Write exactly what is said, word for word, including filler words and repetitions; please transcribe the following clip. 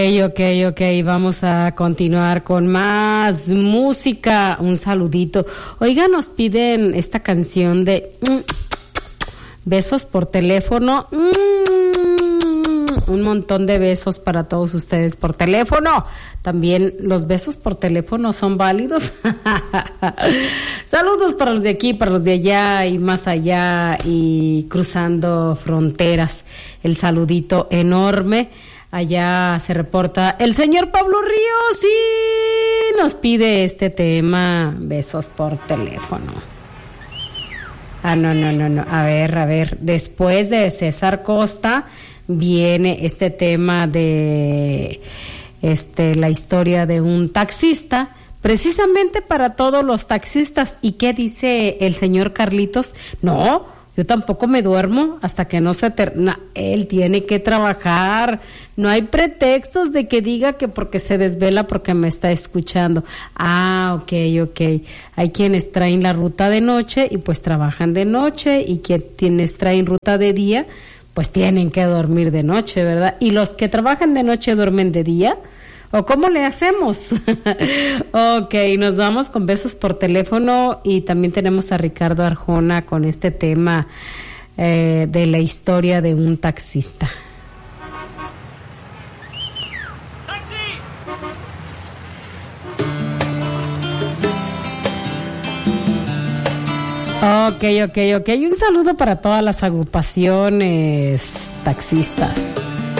Ok, ok, vamos a continuar con más música. Un saludito. Oiga, nos piden esta canción de mm, besos por teléfono. Mm, un montón de besos para todos ustedes por teléfono. También los besos por teléfono son válidos. Saludos para los de aquí, para los de allá y más allá y cruzando fronteras. El saludito enorme. Allá se reporta el señor Pablo Ríos y nos pide este tema, besos por teléfono. Ah, no, no, no, no. A ver, a ver. Después de César Costa viene este tema de este la historia de un taxista, precisamente para todos los taxistas. ¿Y qué dice el señor Carlitos? No, yo tampoco me duermo hasta que no se termina. Él tiene que trabajar. No hay pretextos de que diga que porque se desvela porque me está escuchando. Ah, ok, ok. Hay quienes traen la ruta de noche y pues trabajan de noche, y quienes traen ruta de día pues tienen que dormir de noche, ¿verdad? Y los que trabajan de noche duermen de día. ¿O cómo le hacemos? Ok, nos vamos con besos por teléfono y también tenemos a Ricardo Arjona con este tema eh, de la historia de un taxista. Ok, ok, ok. Un saludo para todas las agrupaciones taxistas.